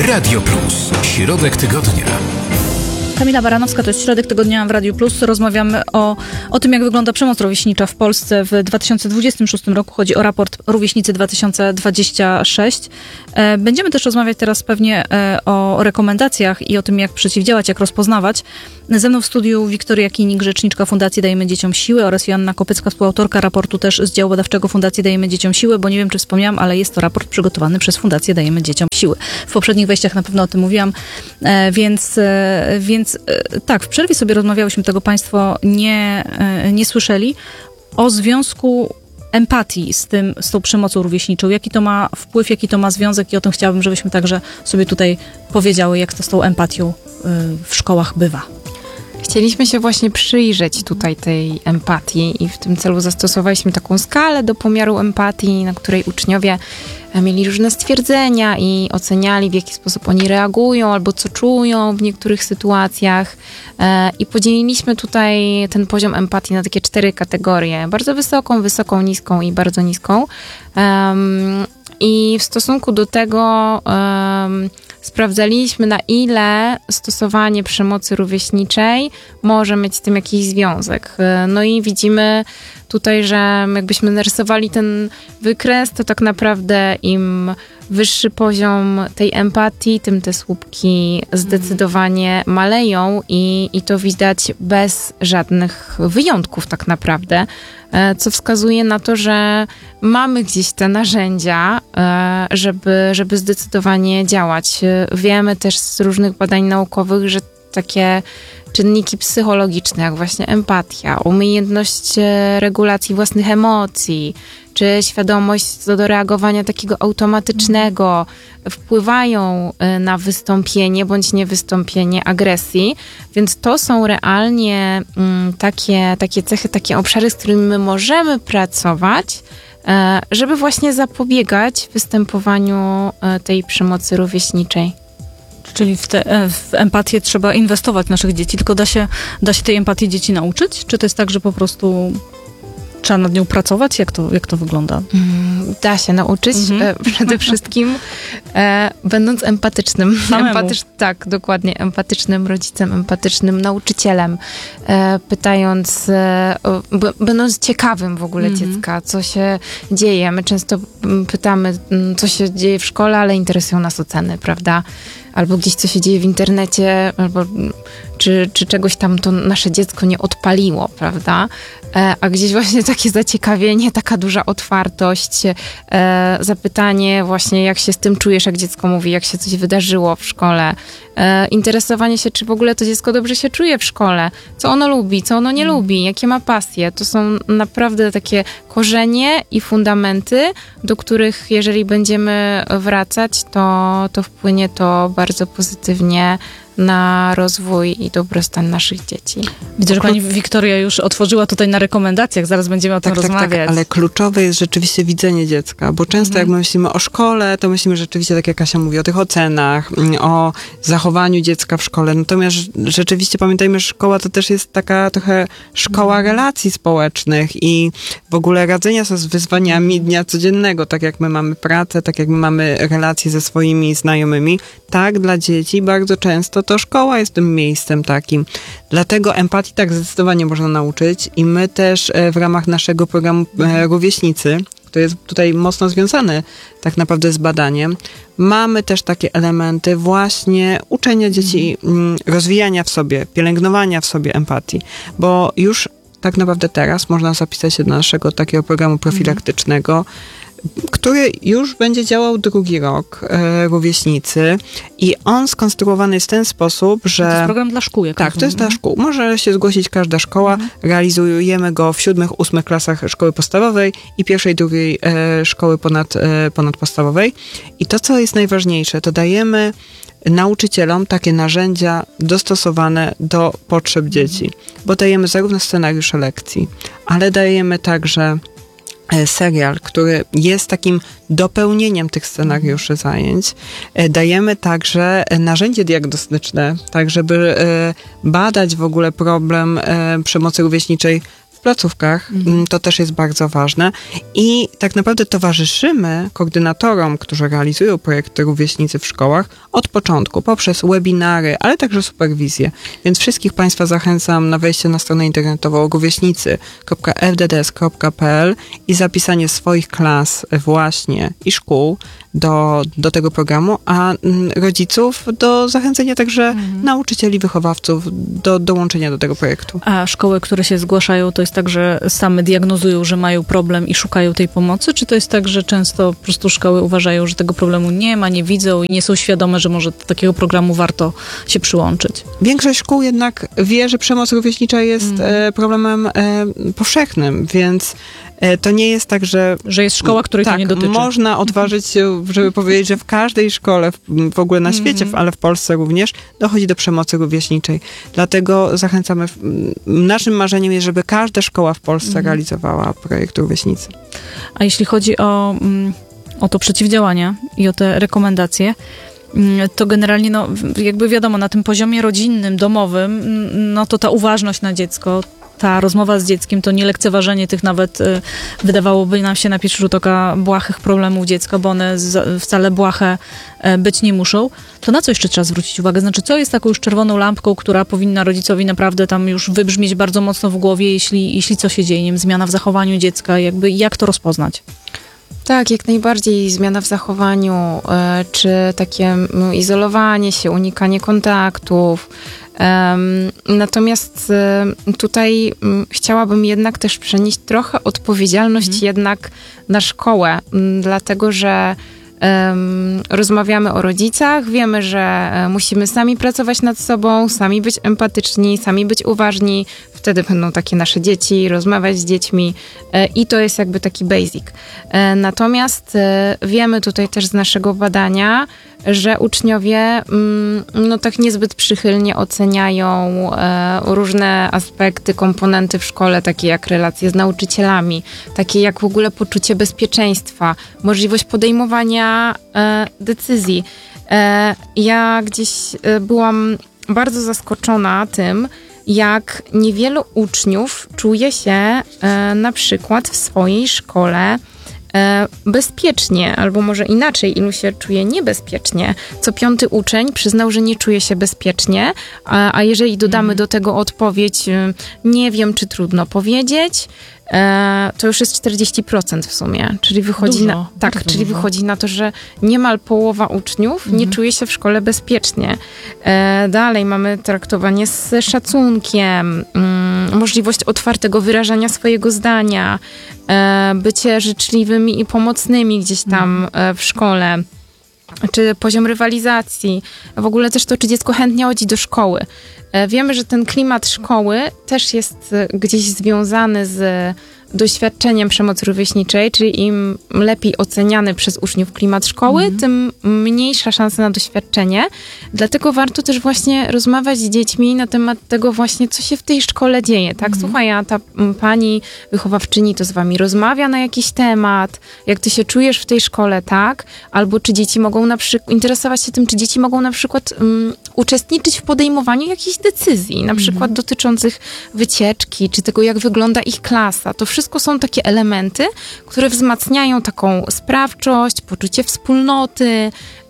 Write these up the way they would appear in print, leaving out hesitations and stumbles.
Radio Plus. Środek tygodnia. Kamila Baranowska, to jest Środek Tygodnia w Radiu Plus. Rozmawiamy o tym, jak wygląda przemoc rówieśnicza w Polsce w 2026 roku. Chodzi o raport Rówieśnicy 2026. Będziemy też rozmawiać teraz pewnie o rekomendacjach i o tym, jak przeciwdziałać, jak rozpoznawać. Ze mną w studiu Wiktoria Kinik, rzeczniczka Fundacji Dajemy Dzieciom Siły, oraz Joanna Kopycka, współautorka raportu też z działu badawczego Fundacji Dajemy Dzieciom Siły, bo nie wiem, czy wspomniałam, ale jest to raport przygotowany przez Fundację Dajemy Dzieciom Siły. W poprzednich wejściach na pewno o tym mówiłam, więc tak, w przerwie sobie rozmawiałyśmy, tego Państwo nie słyszeli, o związku empatii z tą przemocą rówieśniczą. Jaki to ma wpływ, jaki to ma związek, i o tym chciałabym, żebyśmy także sobie tutaj powiedziały, jak to z tą empatią w szkołach bywa. Chcieliśmy się właśnie przyjrzeć tutaj tej empatii i w tym celu zastosowaliśmy taką skalę do pomiaru empatii, na której uczniowie mieli różne stwierdzenia i oceniali, w jaki sposób oni reagują albo co czują w niektórych sytuacjach. I podzieliliśmy tutaj ten poziom empatii na takie 4 kategorie. Bardzo wysoką, niską i bardzo niską. I w stosunku do tego sprawdzaliśmy, na ile stosowanie przemocy rówieśniczej może mieć z tym jakiś związek. No i widzimy tutaj, że jakbyśmy narysowali ten wykres, to tak naprawdę im wyższy poziom tej empatii, tym te słupki zdecydowanie maleją i to widać bez żadnych wyjątków tak naprawdę, co wskazuje na to, że mamy gdzieś te narzędzia, żeby zdecydowanie działać. Wiemy też z różnych badań naukowych, że takie czynniki psychologiczne, jak właśnie empatia, umiejętność regulacji własnych emocji, czy świadomość co do reagowania takiego automatycznego wpływają na wystąpienie bądź niewystąpienie agresji. Więc to są realnie takie cechy, takie obszary, z którymi my możemy pracować, żeby właśnie zapobiegać występowaniu tej przemocy rówieśniczej. Czyli w empatię trzeba inwestować w naszych dzieci, tylko da się tej empatii dzieci nauczyć? Czy to jest tak, że po prostu trzeba nad nią pracować? Jak to wygląda? Da się nauczyć. Przede wszystkim będąc empatycznym. Tak, dokładnie. Empatycznym rodzicem, empatycznym nauczycielem. Pytając, będąc ciekawym w ogóle dziecka, co się dzieje. My często pytamy, co się dzieje w szkole, ale interesują nas oceny, prawda? Albo gdzieś co się dzieje w internecie, albo czy czegoś tam to nasze dziecko nie odpaliło, prawda? A gdzieś właśnie takie zaciekawienie, taka duża otwartość, zapytanie właśnie, jak się z tym czujesz, jak dziecko mówi, jak się coś wydarzyło w szkole, interesowanie się, czy w ogóle to dziecko dobrze się czuje w szkole, co ono lubi, co ono nie lubi, jakie ma pasje. To są naprawdę takie korzenie i fundamenty, do których jeżeli będziemy wracać, to wpłynie to bardzo pozytywnie na rozwój i dobrostan naszych dzieci. Widzę, że pani Wiktoria już otworzyła tutaj na rekomendacjach, zaraz będziemy o tym rozmawiać. Tak, ale kluczowe jest rzeczywiście widzenie dziecka, bo często jak my myślimy o szkole, to myślimy rzeczywiście, tak jak Kasia mówi, o tych ocenach, o zachowaniu dziecka w szkole. Natomiast rzeczywiście pamiętajmy, że szkoła to też jest taka trochę szkoła relacji społecznych i w ogóle radzenia sobie z wyzwaniami dnia codziennego, tak jak my mamy pracę, tak jak my mamy relacje ze swoimi znajomymi, tak dla dzieci bardzo często to szkoła jest tym miejscem takim. Dlatego empatii tak zdecydowanie można nauczyć i my też w ramach naszego programu Rówieśnicy, który jest tutaj mocno związany tak naprawdę z badaniem, mamy też takie elementy właśnie uczenia dzieci, rozwijania w sobie, pielęgnowania w sobie empatii, bo już tak naprawdę teraz można zapisać się do naszego takiego programu profilaktycznego, który już będzie działał 2. rok, Rówieśnicy, i on skonstruowany jest w ten sposób, że... To jest program dla szkół. Tak, to jest dla szkół. Może się zgłosić każda szkoła. Realizujemy go w 7., 8. klasach szkoły podstawowej i 1., 2. szkoły ponadpodstawowej. I to, co jest najważniejsze, to dajemy nauczycielom takie narzędzia dostosowane do potrzeb dzieci, bo dajemy zarówno scenariusze lekcji, ale dajemy także serial, który jest takim dopełnieniem tych scenariuszy zajęć. Dajemy także narzędzie diagnostyczne, tak żeby badać w ogóle problem przemocy rówieśniczej w placówkach, to też jest bardzo ważne. I tak naprawdę towarzyszymy koordynatorom, którzy realizują projekty Rówieśnicy w szkołach od początku, poprzez webinary, ale także superwizję. Więc wszystkich Państwa zachęcam na wejście na stronę internetową rówieśnicy.fdds.pl i zapisanie swoich klas właśnie i szkół do tego programu, a rodziców do zachęcenia także nauczycieli, wychowawców do dołączenia do tego projektu. A szkoły, które się zgłaszają, to jest tak, że same diagnozują, że mają problem i szukają tej pomocy, czy to jest tak, że często po prostu szkoły uważają, że tego problemu nie ma, nie widzą i nie są świadome, że może do takiego programu warto się przyłączyć? Większość szkół jednak wie, że przemoc rówieśnicza jest problemem powszechnym, więc to nie jest tak, że jest szkoła, której to nie dotyczy. Można odważyć się, żeby powiedzieć, że w każdej szkole, w ogóle na świecie, ale w Polsce również, dochodzi do przemocy rówieśniczej. Dlatego zachęcamy, naszym marzeniem jest, żeby każda szkoła w Polsce realizowała projekt Rówieśnicy. A jeśli chodzi o to przeciwdziałanie i o te rekomendacje, to generalnie, jakby wiadomo, na tym poziomie rodzinnym, domowym, to ta uważność na dziecko, ta rozmowa z dzieckiem, to nie lekceważenie tych nawet, wydawałoby nam się na pierwszy rzut oka, błahych problemów dziecka, bo one wcale błahe być nie muszą. To na co jeszcze trzeba zwrócić uwagę? Znaczy, co jest taką już czerwoną lampką, która powinna rodzicowi naprawdę tam już wybrzmieć bardzo mocno w głowie, jeśli co się dzieje, nie wiem, zmiana w zachowaniu dziecka, jakby jak to rozpoznać? Tak, jak najbardziej zmiana w zachowaniu, czy takie izolowanie się, unikanie kontaktów. Natomiast tutaj chciałabym jednak też przenieść trochę odpowiedzialność jednak na szkołę, dlatego że rozmawiamy o rodzicach, wiemy, że musimy sami pracować nad sobą, sami być empatyczni, sami być uważni, wtedy będą takie nasze dzieci, rozmawiać z dziećmi i to jest jakby taki basic. Natomiast wiemy tutaj też z naszego badania, że uczniowie tak niezbyt przychylnie oceniają różne aspekty, komponenty w szkole, takie jak relacje z nauczycielami, takie jak w ogóle poczucie bezpieczeństwa, możliwość podejmowania decyzji. Ja gdzieś byłam bardzo zaskoczona tym, jak niewielu uczniów czuje się na przykład w swojej szkole bezpiecznie, albo może inaczej, ilu się czuje niebezpiecznie. Co 5. uczeń przyznał, że nie czuje się bezpiecznie, a jeżeli dodamy do tego odpowiedź nie wiem, czy trudno powiedzieć, to już jest 40% w sumie. Czyli wychodzi wychodzi na to, że niemal połowa uczniów nie czuje się w szkole bezpiecznie. Dalej mamy traktowanie z szacunkiem, możliwość otwartego wyrażania swojego zdania, bycie życzliwymi i pomocnymi gdzieś tam w szkole, czy poziom rywalizacji, w ogóle też to, czy dziecko chętnie chodzi do szkoły. Wiemy, że ten klimat szkoły też jest gdzieś związany z doświadczeniem przemocy rówieśniczej, czyli im lepiej oceniany przez uczniów klimat szkoły, tym mniejsza szansa na doświadczenie. Dlatego warto też właśnie rozmawiać z dziećmi na temat tego właśnie, co się w tej szkole dzieje, tak? Słuchaj, a ta pani wychowawczyni to z wami rozmawia na jakiś temat, jak ty się czujesz w tej szkole, tak? Albo czy dzieci mogą interesować się tym, czy dzieci mogą na przykład uczestniczyć w podejmowaniu jakichś decyzji, na przykład dotyczących wycieczki, czy tego, jak wygląda ich klasa. To wszystko są takie elementy, które wzmacniają taką sprawczość, poczucie wspólnoty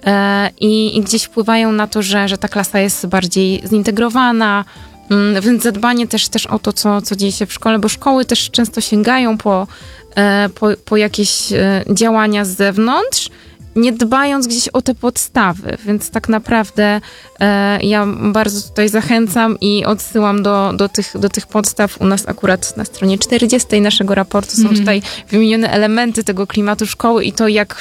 i gdzieś wpływają na to, że ta klasa jest bardziej zintegrowana. Więc zadbanie też o to, co dzieje się w szkole, bo szkoły też często sięgają po jakieś działania z zewnątrz, nie dbając gdzieś o te podstawy, więc tak naprawdę ja bardzo tutaj zachęcam i odsyłam do tych podstaw. U nas akurat na stronie 40 naszego raportu są tutaj wymienione elementy tego klimatu szkoły i to, jak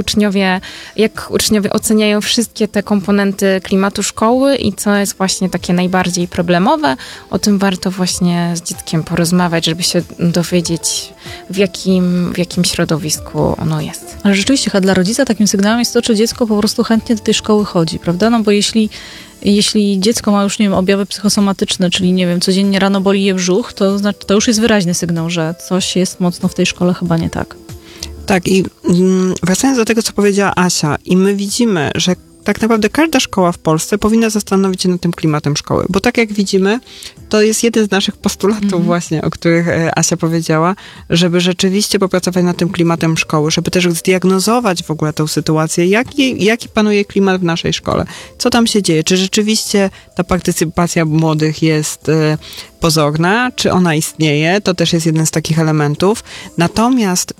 uczniowie oceniają wszystkie te komponenty klimatu szkoły i co jest właśnie takie najbardziej problemowe. O tym warto właśnie z dzieckiem porozmawiać, żeby się dowiedzieć, w jakim środowisku ono jest. Ale rzeczywiście, dla rodzica takim sygnałem jest to, czy dziecko po prostu chętnie do tej szkoły chodzi, prawda? No bo jeśli dziecko ma już, nie wiem, objawy psychosomatyczne, czyli, nie wiem, codziennie rano boli je brzuch, to znaczy, to już jest wyraźny sygnał, że coś jest mocno w tej szkole chyba nie tak. Tak, i wracając do tego, co powiedziała Asia, i my widzimy, że tak naprawdę każda szkoła w Polsce powinna zastanowić się nad tym klimatem szkoły, bo tak jak widzimy, to jest jeden z naszych postulatów właśnie, o których Asia powiedziała, żeby rzeczywiście popracować nad tym klimatem szkoły, żeby też zdiagnozować w ogóle tę sytuację, jaki panuje klimat w naszej szkole, co tam się dzieje, czy rzeczywiście ta partycypacja młodych jest pozorna, czy ona istnieje, to też jest jeden z takich elementów. Natomiast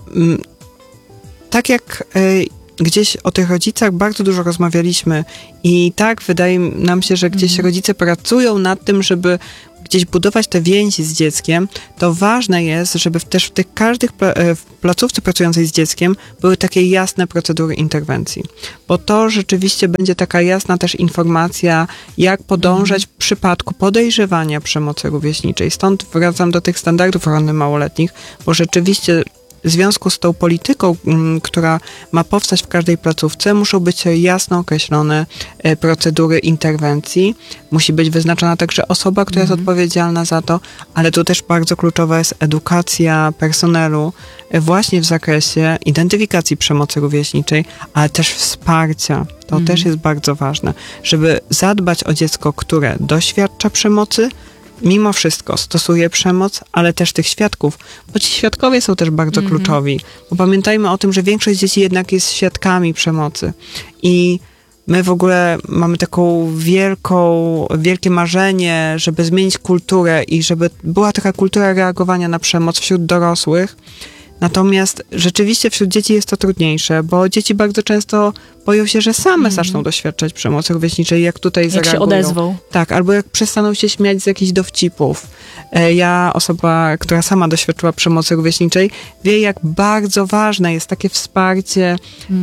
tak jak gdzieś o tych rodzicach bardzo dużo rozmawialiśmy i tak wydaje nam się, że gdzieś rodzice pracują nad tym, żeby gdzieś budować te więzi z dzieckiem, to ważne jest, żeby też w tych każdych placówce pracującej z dzieckiem były takie jasne procedury interwencji. Bo to rzeczywiście będzie taka jasna też informacja, jak podążać w przypadku podejrzewania przemocy rówieśniczej. Stąd wracam do tych standardów ochrony małoletnich, bo rzeczywiście w związku z tą polityką, która ma powstać w każdej placówce, muszą być jasno określone procedury interwencji. Musi być wyznaczona także osoba, która jest odpowiedzialna za to, ale tu też bardzo kluczowa jest edukacja personelu właśnie w zakresie identyfikacji przemocy rówieśniczej, ale też wsparcia. To też jest bardzo ważne, żeby zadbać o dziecko, które doświadcza przemocy, mimo wszystko stosuje przemoc, ale też tych świadków, bo ci świadkowie są też bardzo kluczowi. Bo pamiętajmy o tym, że większość dzieci jednak jest świadkami przemocy. I my w ogóle mamy taką wielkie marzenie, żeby zmienić kulturę i żeby była taka kultura reagowania na przemoc wśród dorosłych. Natomiast rzeczywiście wśród dzieci jest to trudniejsze, bo dzieci bardzo często boją się, że same zaczną doświadczać przemocy rówieśniczej, jak tutaj zareagują. Jak się odezwą. Tak, albo jak przestaną się śmiać z jakichś dowcipów. Osoba, która sama doświadczyła przemocy rówieśniczej, wie, jak bardzo ważne jest takie wsparcie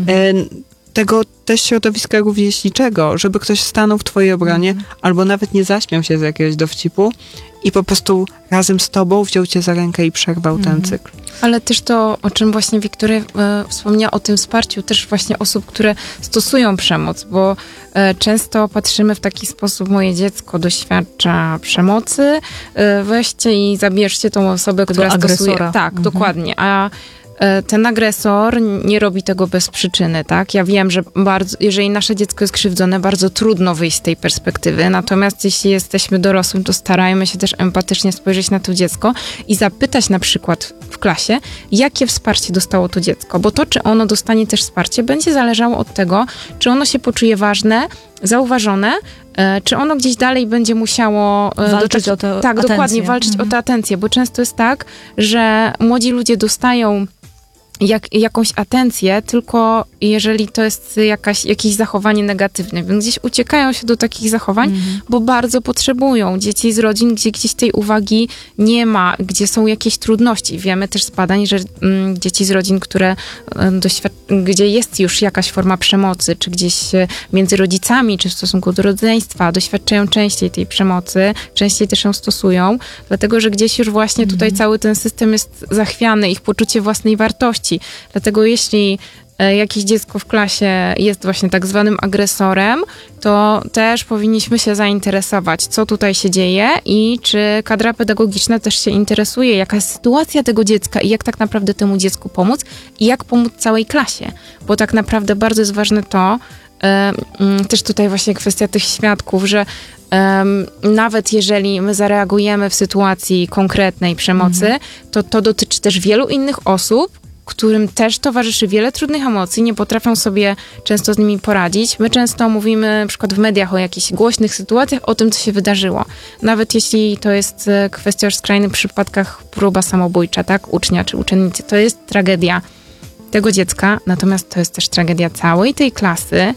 tego też środowiska rówieśniczego, żeby ktoś stanął w twojej obronie, albo nawet nie zaśmiał się z jakiegoś dowcipu i po prostu razem z tobą wziął cię za rękę i przerwał ten cykl. Ale też to, o czym właśnie Wiktoria wspomniała, o tym wsparciu też właśnie osób, które stosują przemoc, bo często patrzymy w taki sposób: moje dziecko doświadcza przemocy, weźcie i zabierzcie tą osobę, która stosuje. Tak, dokładnie. A ten agresor nie robi tego bez przyczyny, tak? Ja wiem, że jeżeli nasze dziecko jest krzywdzone, bardzo trudno wyjść z tej perspektywy, natomiast jeśli jesteśmy dorosłym, to starajmy się też empatycznie spojrzeć na to dziecko i zapytać na przykład w klasie, jakie wsparcie dostało to dziecko, bo to, czy ono dostanie też wsparcie, będzie zależało od tego, czy ono się poczuje ważne, zauważone, czy ono gdzieś dalej będzie musiało walczyć o tę atencję. Tak, dokładnie, walczyć o tę atencję, bo często jest tak, że młodzi ludzie dostają jakąś atencję, tylko jeżeli to jest jakieś zachowanie negatywne, więc gdzieś uciekają się do takich zachowań, bo bardzo potrzebują. Dzieci z rodzin, gdzie gdzieś tej uwagi nie ma, gdzie są jakieś trudności. Wiemy też z badań, że dzieci z rodzin, gdzie jest już jakaś forma przemocy, czy gdzieś między rodzicami, czy w stosunku do rodzeństwa, doświadczają częściej tej przemocy, częściej też ją stosują, dlatego, że gdzieś już właśnie tutaj cały ten system jest zachwiany, ich poczucie własnej wartości. Dlatego jeśli jakieś dziecko w klasie jest właśnie tak zwanym agresorem, to też powinniśmy się zainteresować, co tutaj się dzieje i czy kadra pedagogiczna też się interesuje, jaka jest sytuacja tego dziecka i jak tak naprawdę temu dziecku pomóc i jak pomóc całej klasie. Bo tak naprawdę bardzo jest ważne to, też tutaj właśnie kwestia tych świadków, że nawet jeżeli my zareagujemy w sytuacji konkretnej przemocy, to dotyczy też wielu innych osób, którym też towarzyszy wiele trudnych emocji, nie potrafią sobie często z nimi poradzić. My często mówimy na przykład w mediach o jakichś głośnych sytuacjach, o tym, co się wydarzyło. Nawet jeśli to jest kwestia już w skrajnych przypadkach próba samobójcza, tak, ucznia czy uczennicy, to jest tragedia tego dziecka, natomiast to jest też tragedia całej tej klasy,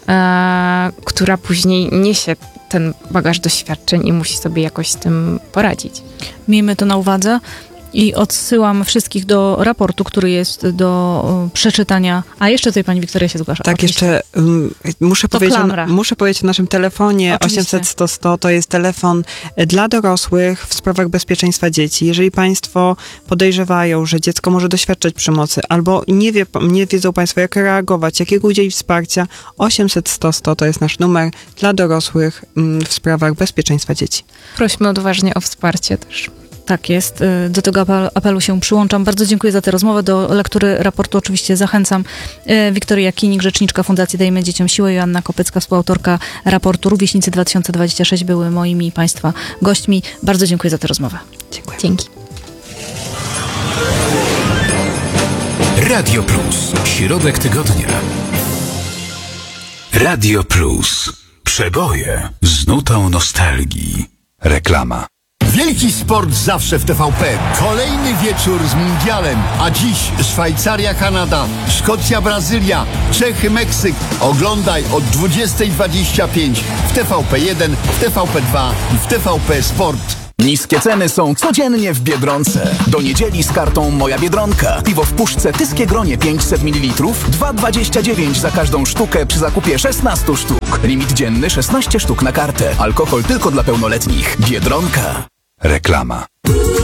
która później niesie ten bagaż doświadczeń i musi sobie jakoś z tym poradzić. Miejmy to na uwadze. I odsyłam wszystkich do raportu, który jest do przeczytania. A jeszcze tutaj pani Wiktoria się zgłasza. Tak, oczywiście. jeszcze muszę powiedzieć o naszym telefonie. Oczywiście. 800-100-100 to jest telefon dla dorosłych w sprawach bezpieczeństwa dzieci. Jeżeli państwo podejrzewają, że dziecko może doświadczać przemocy, albo nie wiedzą państwo, jak reagować, jakiego udzielić wsparcia, 800-100-100 to jest nasz numer dla dorosłych w sprawach bezpieczeństwa dzieci. Prośmy odważnie o wsparcie też. Tak jest. Do tego apelu się przyłączam. Bardzo dziękuję za tę rozmowę. Do lektury raportu oczywiście zachęcam. Wiktoria Kinik, rzeczniczka Fundacji Dajmy Dzieciom Siłę, Joanna Kopycka, współautorka raportu Rówieśnicy 2026 były moimi Państwa gośćmi. Bardzo dziękuję za tę rozmowę. Dziękuję. Dzięki. Radio Plus. Środek tygodnia. Radio Plus. Przeboje z nutą nostalgii. Reklama. Wielki sport zawsze w TVP. Kolejny wieczór z mundialem. A dziś Szwajcaria, Kanada, Szkocja, Brazylia, Czechy, Meksyk. Oglądaj od 20:25 w TVP1, w TVP2 i w TVP Sport. Niskie ceny są codziennie w Biedronce. Do niedzieli z kartą Moja Biedronka. Piwo w puszce Tyskie Gronie 500 ml 2,29 za każdą sztukę przy zakupie 16 sztuk. Limit dzienny 16 sztuk na kartę. Alkohol tylko dla pełnoletnich. Biedronka. Reklama.